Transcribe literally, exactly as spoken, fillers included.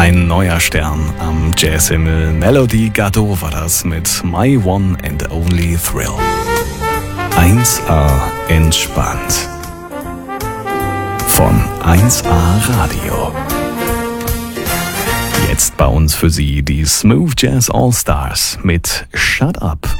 Ein neuer Stern am Jazzhimmel. Melody Gardot war das mit My One and Only Thrill. eins A entspannt. Von eins A Radio. Jetzt bei uns für Sie die Smooth Jazz All Stars mit Shut Up.